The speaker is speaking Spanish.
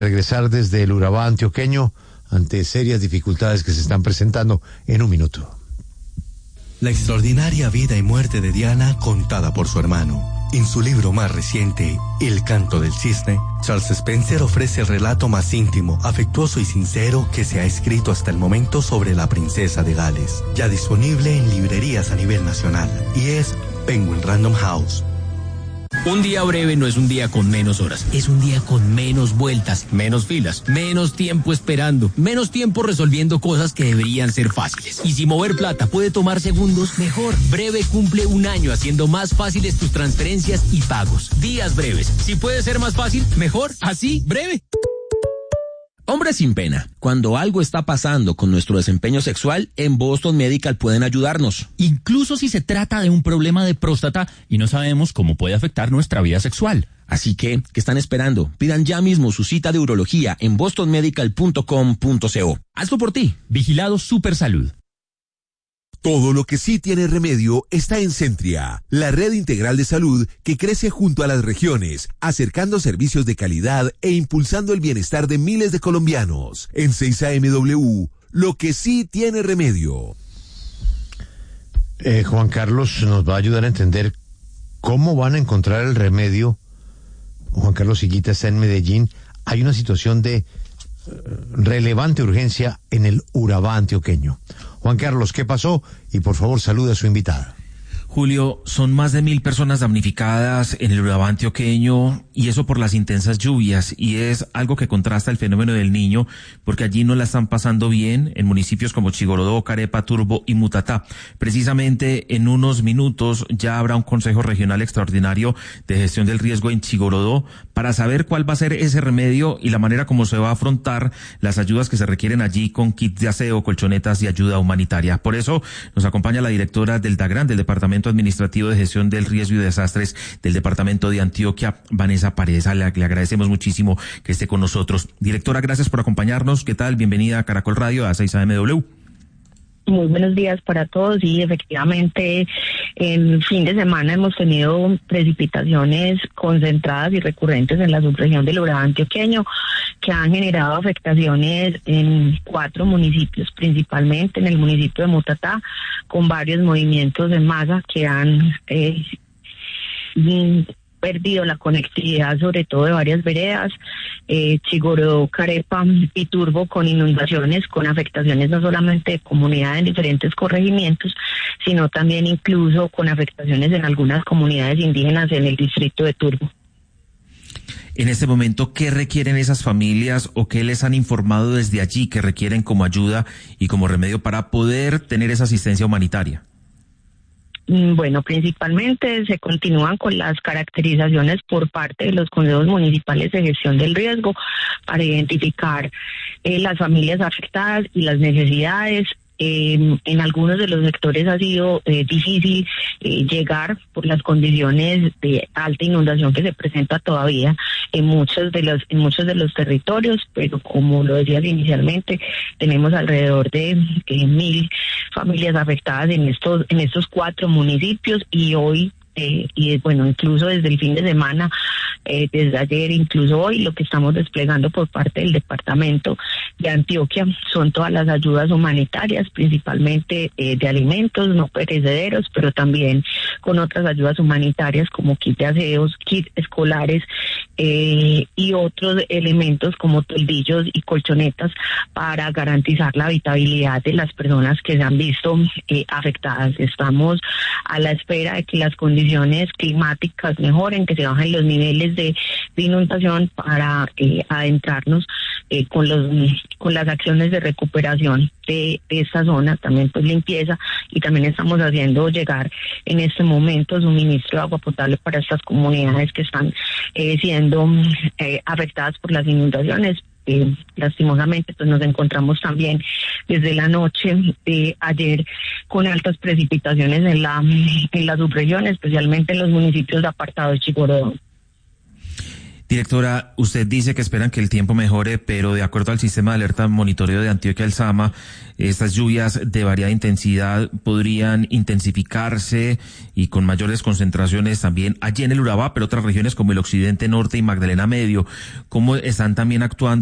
Regresar desde el Urabá antioqueño ante serias dificultades que se están presentando en un minuto. La extraordinaria vida y muerte de Diana contada por su hermano. En su libro más reciente, El canto del cisne, Charles Spencer ofrece el relato más íntimo, afectuoso y sincero que se ha escrito hasta el momento sobre la princesa de Gales. Ya disponible en librerías a nivel nacional. Y es Penguin Random House. Un día breve no es un día con menos horas, es un día con menos vueltas, menos filas, menos tiempo esperando, menos tiempo resolviendo cosas que deberían ser fáciles. Y si mover plata puede tomar segundos, mejor. Breve cumple un año haciendo más fáciles tus transferencias y pagos. Días breves. Si puede ser más fácil, mejor. Así, breve. Hombres sin pena, cuando algo está pasando con nuestro desempeño sexual, en Boston Medical pueden ayudarnos. Incluso si se trata de un problema de próstata y no sabemos cómo puede afectar nuestra vida sexual. Así que, ¿qué están esperando? Pidan ya mismo su cita de urología en bostonmedical.com.co. Hazlo por ti. Vigilado Supersalud. Todo lo que sí tiene remedio está en Centria, la red integral de salud que crece junto a las regiones, acercando servicios de calidad e impulsando el bienestar de miles de colombianos. En 6AMW, lo que sí tiene remedio. Juan Carlos nos va a ayudar a entender cómo van a encontrar el remedio. Juan Carlos Higuita está en Medellín. Hay una situación de relevante urgencia en el Urabá antioqueño. Juan Carlos, ¿qué pasó? Y por favor, saluda a su invitada. Julio, son más de 1,000 personas damnificadas en el Urabá antioqueño y eso por las intensas lluvias, y es algo que contrasta el fenómeno del Niño, porque allí no la están pasando bien en municipios como Chigorodó, Carepa, Turbo y Mutatá. Precisamente en unos minutos ya habrá un Consejo Regional Extraordinario de Gestión del Riesgo en Chigorodó para saber cuál va a ser ese remedio y la manera como se va a afrontar las ayudas que se requieren allí con kits de aseo, colchonetas y ayuda humanitaria. Por eso nos acompaña la directora del DAGRAN, del Departamento Administrativo de Gestión del Riesgo y Desastres del Departamento de Antioquia, Vanessa Paredes. Le agradecemos muchísimo que esté con nosotros. Directora, gracias por acompañarnos. ¿Qué tal? Bienvenida a Caracol Radio, a 6AMW. Muy buenos días para todos. Y efectivamente, el fin de semana hemos tenido precipitaciones concentradas y recurrentes en la subregión del Urabá antioqueño que han generado afectaciones en 4 municipios, principalmente en el municipio de Mutatá, con varios movimientos de masa que han perdido la conectividad, sobre todo de varias veredas, Chigorodó, Carepa y Turbo, con inundaciones, con afectaciones no solamente de comunidades en diferentes corregimientos, sino también incluso con afectaciones en algunas comunidades indígenas en el distrito de Turbo. En este momento, ¿qué requieren esas familias o qué les han informado desde allí que requieren como ayuda y como remedio para poder tener esa asistencia humanitaria? Bueno, principalmente se continúan con las caracterizaciones por parte de los consejos municipales de gestión del riesgo para identificar las familias afectadas y las necesidades. En algunos de los sectores ha sido difícil llegar por las condiciones de alta inundación que se presenta todavía en muchos de los territorios, pero como lo decías inicialmente, tenemos alrededor de 1,000 familias afectadas en estos 4 municipios, y hoy y bueno, incluso desde el fin de semana, desde ayer, incluso hoy, lo que estamos desplegando por parte del departamento de Antioquia son todas las ayudas humanitarias, principalmente de alimentos no perecederos, pero también con otras ayudas humanitarias como kits de aseos, kits escolares y otros elementos como toldillos y colchonetas para garantizar la habitabilidad de las personas que se han visto afectadas. Estamos a la espera de que las condiciones climáticas mejoren, que se bajen los niveles de inundación para adentrarnos con las acciones de recuperación de esta zona, también pues limpieza, y también estamos haciendo llegar en este momento suministro de agua potable para estas comunidades que están siendo afectadas por las inundaciones. Lastimosamente pues nos encontramos también desde la noche de ayer con altas precipitaciones en la subregión, especialmente en los municipios de apartado de Chigorodó. Directora, usted dice que esperan que el tiempo mejore, pero de acuerdo al sistema de alerta monitoreo de Antioquia del Sama, estas lluvias de variada intensidad podrían intensificarse y con mayores concentraciones también allí en el Urabá, pero otras regiones como el occidente, norte y Magdalena Medio. ¿Cómo están también actuando